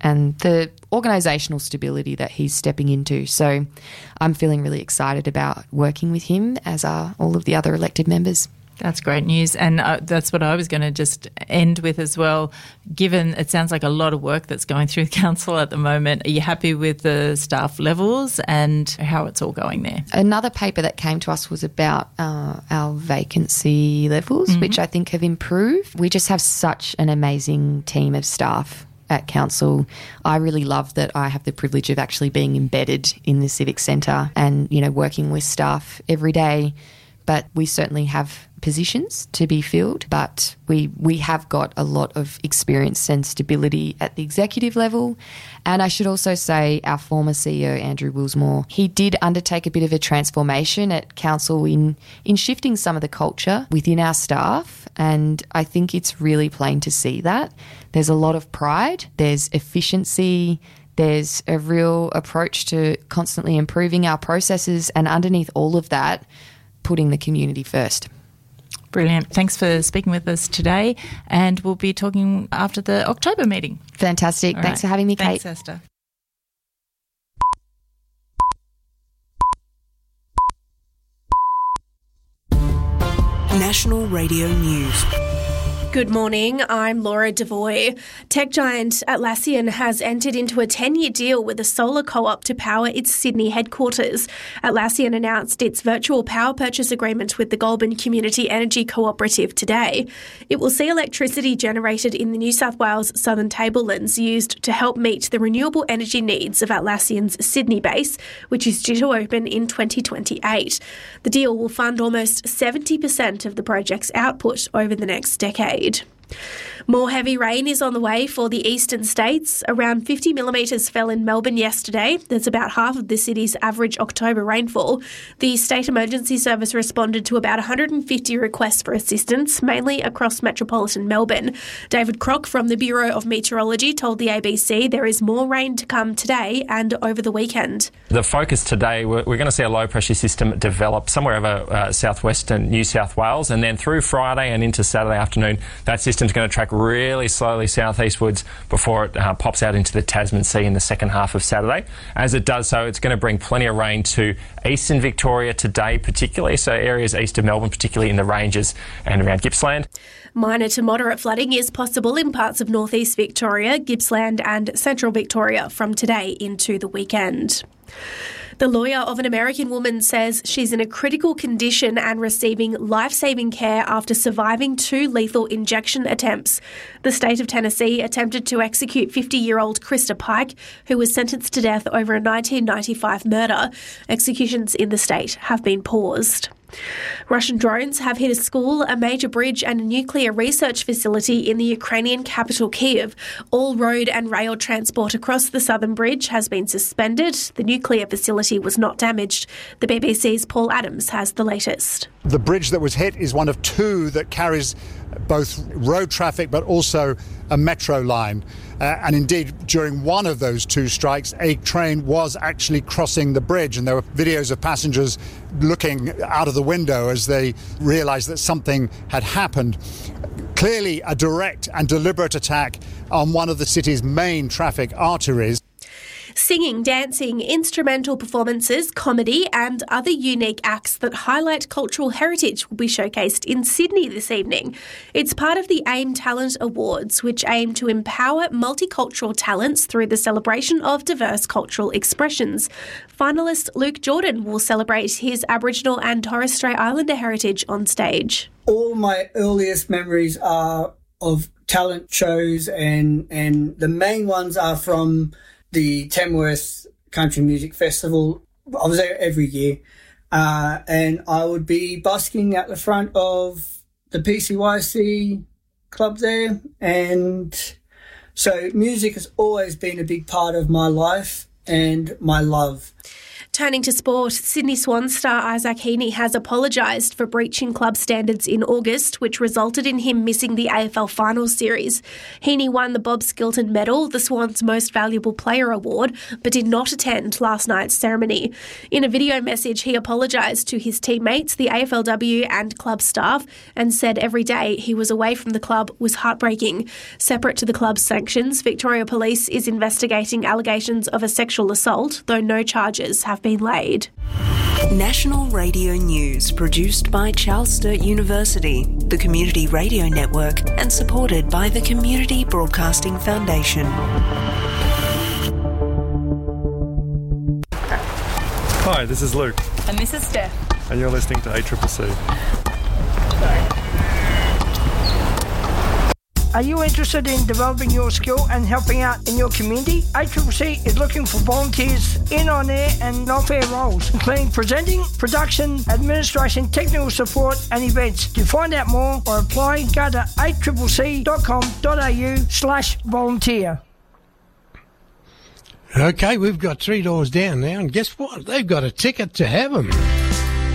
and the organisational stability that he's stepping into. So I'm feeling really excited about working with him, as are all of the other elected members. That's great news. And that's what I was going to just end with as well. Given it sounds like a lot of work that's going through the council at the moment, are you happy with the staff levels and how it's all going there? Another paper that came to us was about our vacancy levels, which I think have improved. We just have such an amazing team of staff at council. I really love that I have the privilege of actually being embedded in the Civic Centre and, you know, working with staff every day. But we certainly have positions to be filled, but we have got a lot of experience and stability at the executive level. And I should also say our former CEO, Andrew Willsmore, he did undertake a bit of a transformation at council in shifting some of the culture within our staff, and I think it's really plain to see that. There's a lot of pride, there's efficiency, there's a real approach to constantly improving our processes, and underneath all of that, putting the community first. Brilliant. Thanks for speaking with us today, and we'll be talking after the October meeting. Fantastic. All Thanks right. for having me, Kate. Thanks, Esther. National Radio News. Good morning, I'm Laura Devoy. Tech giant Atlassian has entered into a 10-year deal with a solar co-op to power its Sydney headquarters. Atlassian announced its virtual power purchase agreement with the Goulburn Community Energy Cooperative today. It will see electricity generated in the New South Wales Southern Tablelands used to help meet the renewable energy needs of Atlassian's Sydney base, which is due to open in 2028. The deal will fund almost 70% of the project's output over the next decade. More heavy rain is on the way for the eastern states. Around 50 millimetres fell in Melbourne yesterday. That's about half of the city's average October rainfall. The State Emergency Service responded to about 150 requests for assistance, mainly across metropolitan Melbourne. David Crock from the Bureau of Meteorology told the ABC there is more rain to come today and over the weekend. The focus today, we're going to see a low pressure system develop somewhere over southwestern New South Wales, and then through Friday and into Saturday afternoon, that system's going to track really slowly southeastwards before it pops out into the Tasman Sea in the second half of Saturday. As it does so, it's going to bring plenty of rain to eastern Victoria today particularly, so areas east of Melbourne, particularly in the ranges and around Gippsland. Minor to moderate flooding is possible in parts of northeast Victoria, Gippsland and central Victoria from today into the weekend. The lawyer of an American woman says she's in a critical condition and receiving life-saving care after surviving 2 lethal injection attempts. The state of Tennessee attempted to execute 50-year-old Krista Pike, who was sentenced to death over a 1995 murder. Executions in the state have been paused. Russian drones have hit a school, a major bridge and a nuclear research facility in the Ukrainian capital Kyiv. All road and rail transport across the southern bridge has been suspended. The nuclear facility was not damaged. The BBC's Paul Adams has the latest. The bridge that was hit is one of 2 that carries both road traffic but also a metro line. And indeed, during one of those 2 strikes, a train was actually crossing the bridge, and there were videos of passengers looking out of the window as they realised that something had happened. Clearly a direct and deliberate attack on one of the city's main traffic arteries. Singing, dancing, instrumental performances, comedy and other unique acts that highlight cultural heritage will be showcased in Sydney this evening. It's part of the AIM Talent Awards, which aim to empower multicultural talents through the celebration of diverse cultural expressions. Finalist Luke Jordan will celebrate his Aboriginal and Torres Strait Islander heritage on stage. All my earliest memories are of talent shows, and the main ones are from the Tamworth Country Music Festival. I was there every year, and I would be busking at the front of the PCYC club there, and so music has always been a big part of my life and my love. Turning to sport, Sydney Swans star Isaac Heaney has apologised for breaching club standards in August, which resulted in him missing the AFL Finals series. Heaney won the Bob Skilton Medal, the Swans' Most Valuable Player award, but did not attend last night's ceremony. In a video message, he apologised to his teammates, the AFLW and club staff, and said every day he was away from the club was heartbreaking. Separate to the club's sanctions, Victoria Police is investigating allegations of a sexual assault, though no charges have been laid. National Radio News, produced by Charles Sturt University, the Community Radio Network, and supported by the Community Broadcasting Foundation. Hi, this is Luke. And this is Steph. And you're listening to ACCC. Are you interested in developing your skill and helping out in your community? ACCC is looking for volunteers in on-air and off-air roles, including presenting, production, administration, technical support and events. To find out more or apply, go to accc.com.au/volunteer. Okay, we've got 3 doors down now, and guess what? They've got a ticket to heaven.